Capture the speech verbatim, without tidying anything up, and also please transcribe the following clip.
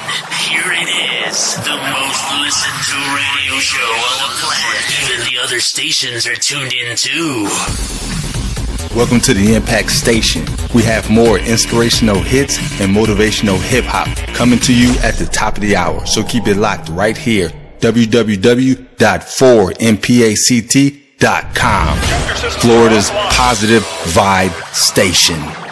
Here it is, the most listened to radio show on the planet. Even the other stations are tuned in too. Welcome to the Impact Station. We have more inspirational hits and motivational hip hop coming to you at the top of the hour. So keep it locked right here. w w w dot four m pact dot com. Florida's positive vibe station.